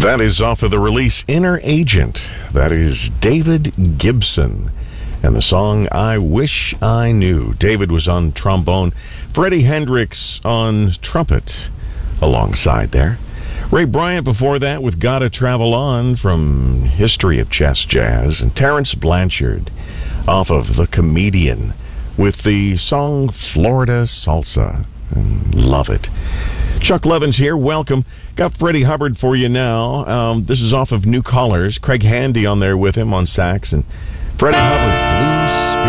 That is off of the release Inner Agent. That is David Gibson. And the song I Wish I Knew. David was on trombone. Freddie Hendrix on trumpet alongside there. Ray Bryant before that with Gotta Travel On from History of Chess Jazz. And Terrence Blanchard off of The Comedian with the song Florida Salsa. Love it. Chuck Levins here. Welcome. Got Freddie Hubbard for you now. This is off of New Callers. Craig Handy on there with him on sax. And Freddie Hubbard.